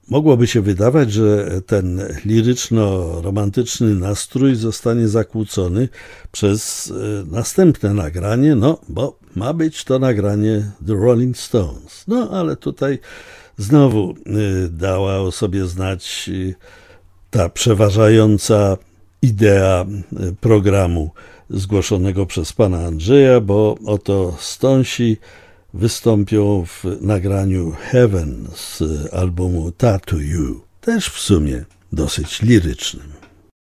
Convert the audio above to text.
Mogłoby się wydawać, że ten liryczno-romantyczny nastrój zostanie zakłócony przez następne nagranie, no bo ma być to nagranie The Rolling Stones. No ale tutaj znowu dała o sobie znać ta przeważająca idea programu zgłoszonego przez pana Andrzeja, bo oto Stonesi wystąpią w nagraniu Heaven z albumu Tattoo You, też w sumie dosyć lirycznym.